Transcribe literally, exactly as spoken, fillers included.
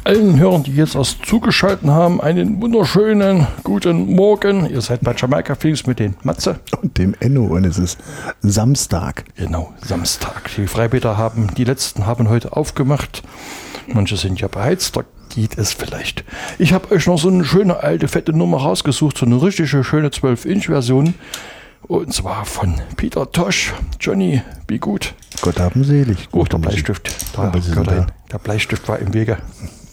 allen Hörern, die jetzt erst zugeschaltet haben, einen wunderschönen guten Morgen. Ihr seid bei Jamaika Feelings mit dem Matze und dem Enno und es ist Samstag. Genau, Samstag. Die Freibäder haben, die letzten haben heute aufgemacht. Manche sind ja beheizt, da geht es vielleicht. Ich habe euch noch so eine schöne alte, fette Nummer rausgesucht, so eine richtige, schöne zwölf Inch Version. Und zwar von Peter Tosh, Johnny, be gut. Gott haben selig. Oh, der Bleistift. Da, Aber Sie sind da. da. Der Bleistift war im Wege.